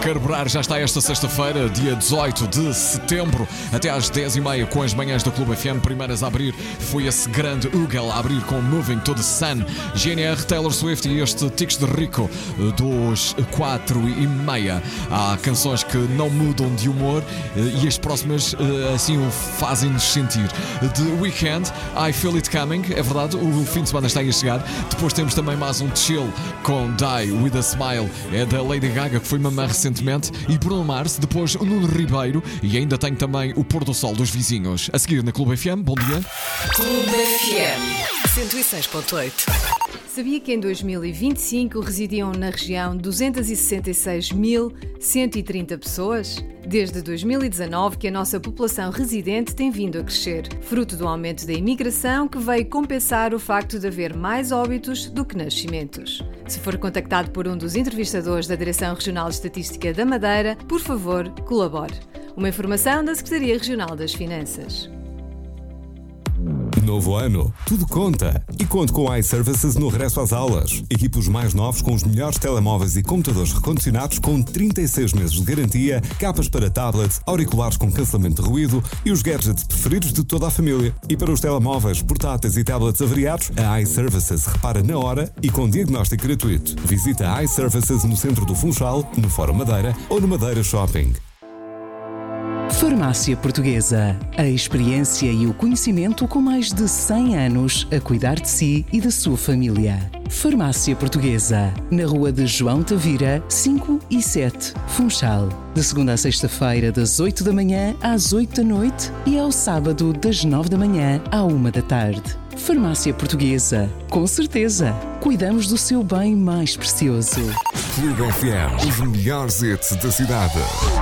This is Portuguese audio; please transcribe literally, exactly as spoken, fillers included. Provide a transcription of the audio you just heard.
Carburar já está esta sexta-feira, dia dezoito de setembro, até às dez e meia com as manhãs do Clube F M. Primeiras a abrir foi esse grande Ugel a abrir com Moving to the Sun, G N R, Taylor Swift e este Tics de Rico dos quatro e meia. Há canções que não mudam de humor e as próximas assim o fazem-nos sentir. The Weeknd, I Feel It Coming, é verdade, o fim de semana está aí a chegar. Depois temos também mais um chill com Die With A Smile, é da Lady Gaga, que foi mamã recentemente, e Bruno Mars, depois o Nuno Ribeiro e ainda tenho também o Pôr do Sol dos Vizinhos. A seguir na Clube F M, bom dia. Clube F M cento e seis ponto oito. Sabia que em dois mil e vinte e cinco residiam na região duzentos e sessenta e seis mil cento e trinta pessoas? Desde dois mil e dezanove que a nossa população residente tem vindo a crescer, fruto do aumento da imigração que veio compensar o facto de haver mais óbitos do que nascimentos. Se for contactado por um dos entrevistadores da Direção Regional de Estatística da Madeira, por favor, colabore. Uma informação da Secretaria Regional das Finanças. Novo ano, tudo conta. E conto com iServices no regresso às aulas. Equipe os mais novos com os melhores telemóveis e computadores recondicionados com trinta e seis meses de garantia, capas para tablets, auriculares com cancelamento de ruído e os gadgets preferidos de toda a família. E para os telemóveis, portáteis e tablets avariados, a iServices repara na hora e com diagnóstico gratuito. Visita a iServices no centro do Funchal, no Fórum Madeira ou no Madeira Shopping. Farmácia Portuguesa. A experiência e o conhecimento com mais de cem anos a cuidar de si e da sua família. Farmácia Portuguesa. Na rua de João Tavira, cinco e sete, Funchal. De segunda a sexta-feira, das oito da manhã às oito da noite e ao sábado, das nove da manhã à uma da tarde. Farmácia Portuguesa. Com certeza, cuidamos do seu bem mais precioso. Clube F M, os melhores hits da cidade.